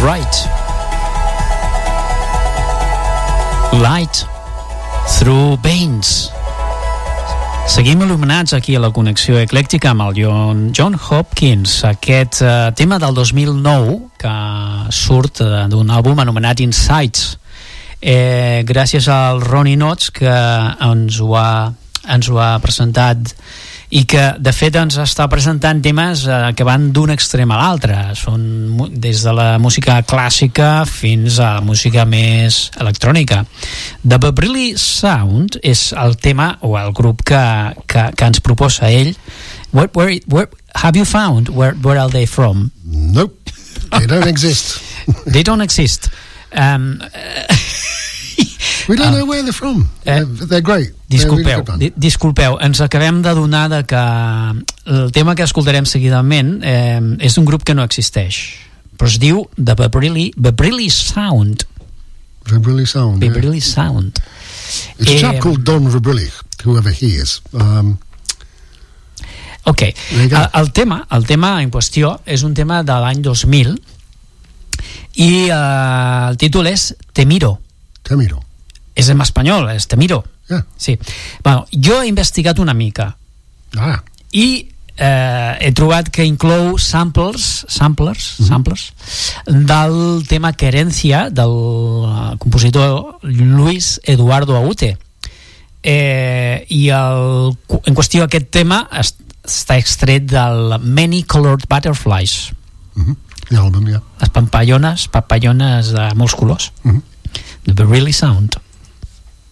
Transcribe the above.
Right. Light Through Veins. Seguim il·luminats aquí a la Connexió Eclèctica amb el John Hopkins, aquest tema del 2009 que surt d'un àlbum anomenat Insights, gràcies al Ronnie Knotts, que ens ho ha presentat, i que de fet ens està presentant temes que van d'un extrem a l'altre. Són des de la música clàssica fins a la música més electrònica. The Beverly Sound és el tema o el grup que ens proposa ell. Where have you found? Where are they from? Nope, they don't exist. They don't exist. We don't know where they're from. They're great. Disculpeu, ens acabem d'adonar de que el tema que escoltarem seguidament és d'un grup que no existeix, però es diu The Beverly Sound. Beverly Sound. Beverly Sound. It's a chap called Don Verbrilli, whoever he is. Ok, el tema en qüestió és un tema de l'any 2000 i el títol és Te Miro. És en espanyol, és Te Miro. Yeah. Sí. Bueno, jo he investigat una mica i he trobat que inclou samplers del tema Querencia del compositor Luis Eduardo Aute, i en qüestió aquest tema està extret del Many Colored Butterflies, l'àlbum, ja. les papallones de molts colors. The Beverly Sound.